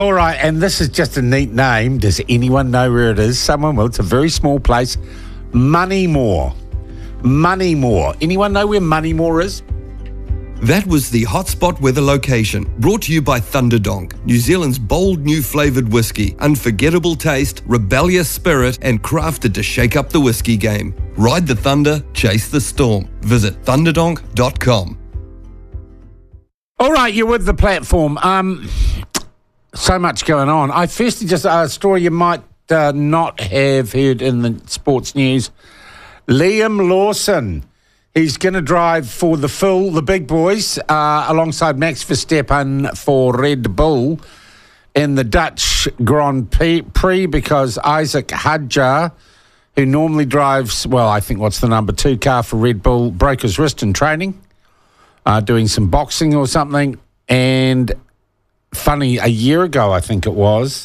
All right, and this is just a neat name. Does anyone know where it is? Someone will. It's a very small place. Moneymore. Moneymore. Anyone know where Moneymore is? That was the hotspot weather location, brought to you by Thunderdonk, New Zealand's bold new flavoured whiskey, unforgettable taste, rebellious spirit, and crafted to shake up the whiskey game. Ride the thunder, chase the storm. Visit thunderdonk.com. All right, you're with the platform. So much going on. I firstly just a story you might not have heard in the sports news. Liam Lawson. He's going to drive for the big boys, alongside Max Verstappen for Red Bull in the Dutch Grand Prix because Isaac Hadjar, who normally drives, I think what's the number 2 car for Red Bull, broke his wrist in training, doing some boxing or something. And funny, a year ago, I think it was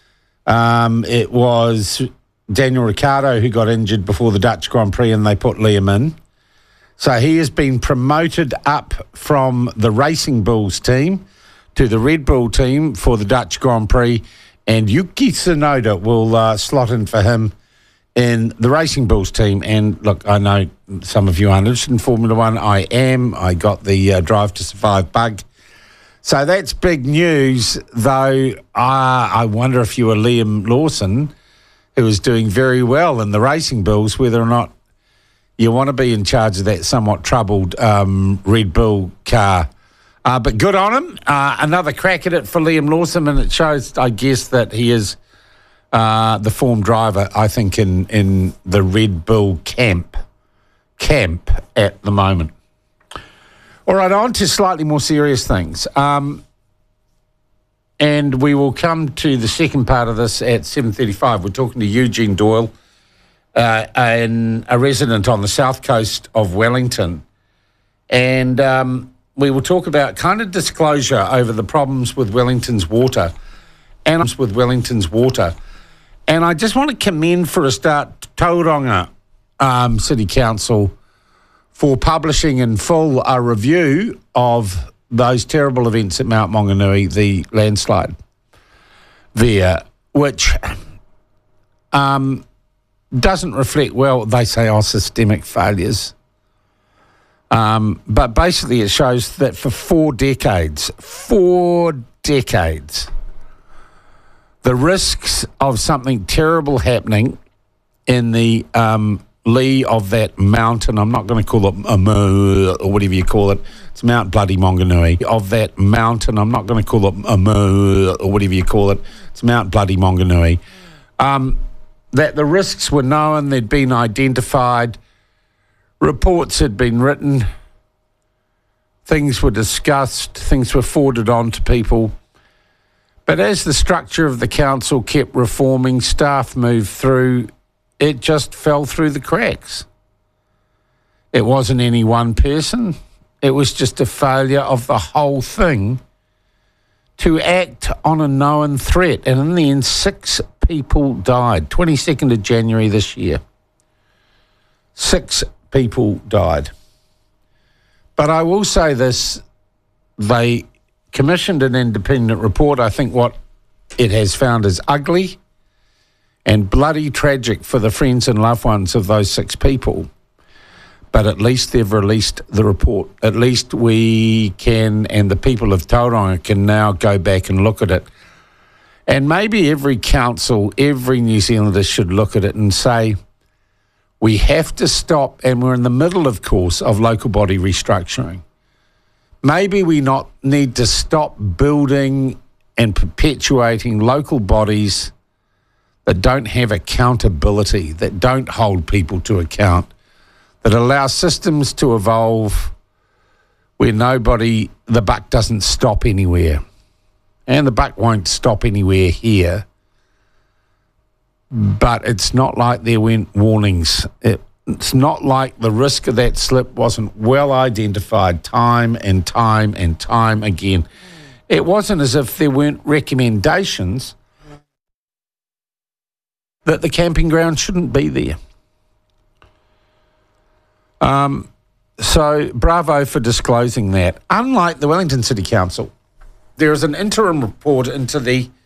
Daniel Ricciardo who got injured before the Dutch Grand Prix and they put Liam in. So he has been promoted up from the Racing Bulls team to the Red Bull team for the Dutch Grand Prix, and Yuki Tsunoda will slot in for him in the Racing Bulls team. And look, I know some of you aren't interested in Formula One. I am. I got the Drive to Survive bug. So that's big news, though I wonder if you were Liam Lawson, who was doing very well in the Racing Bulls, whether or not you want to be in charge of that somewhat troubled Red Bull car. But good on him. Another crack at it for Liam Lawson, and it shows, I guess, that he is the form driver, I think, in the Red Bull camp at the moment. All right, on to slightly more serious things. And we will come to the second part of this at 7:35. We're talking to Eugene Doyle, a resident on the south coast of Wellington. And we will talk about kind of disclosure over the problems with Wellington's water. And I just want to commend for a start Tauranga City Council for publishing in full a review of those terrible events at Mount Maunganui, the landslide there, which doesn't reflect well, they say, systemic failures. But basically it shows that for 4 decades, the risks of something terrible happening in the lee of that mountain, I'm not going to call it or whatever you call it, it's Mount Bloody Maunganui, of that mountain, I'm not going to call it or whatever you call it, it's Mount Bloody Maunganui, that the risks were known, they'd been identified, reports had been written, things were discussed, things were forwarded on to people. But as the structure of the council kept reforming, staff moved through, it just fell through the cracks. It wasn't any one person. It was just a failure of the whole thing to act on a known threat. And in the end, 6 people died. 22nd of January this year. 6 people died. But I will say this, they commissioned an independent report. I think what it has found is ugly and bloody tragic for the friends and loved ones of those 6 people. But at least they've released the report. At least we can, and the people of Tauranga can now go back and look at it. And maybe every council, every New Zealander should look at it and say, we have to stop, and we're in the middle, of course, of local body restructuring. Maybe we not need to stop building and perpetuating local bodies that don't have accountability, that don't hold people to account, that allow systems to evolve where the buck doesn't stop anywhere. And the buck won't stop anywhere here. But it's not like there went warnings. It's not like the risk of that slip wasn't well identified time and time and time again. It wasn't as if there weren't recommendations that the camping ground shouldn't be there. So bravo for disclosing that. Unlike the Wellington City Council, there is an interim report into the